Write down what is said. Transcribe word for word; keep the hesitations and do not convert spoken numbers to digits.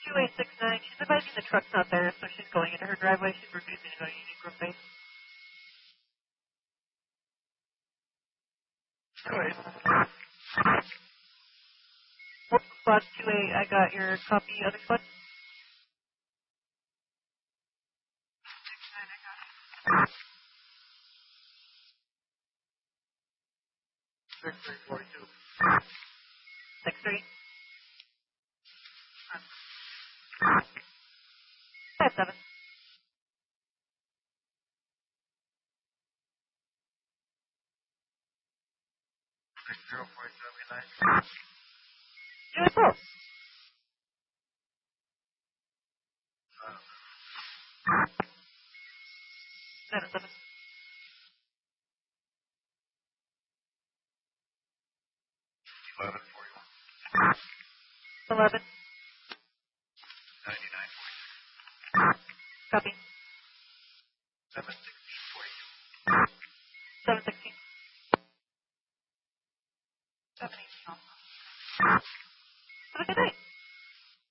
two eight six nine. She's advising the truck's not there, so she's going into her driveway. She's refusing to go to Union Grove Base. Squad two eight, I got your copy. Other squad? six three forty-two. six three. five seven. six zero four seven nine. Do it both. Seven seven. eleven forty-one. Eleven. ninety-nine forty-six. Copy. seven sixteen forty-two. Seven sixteen. seven eighteen also. Have a good night.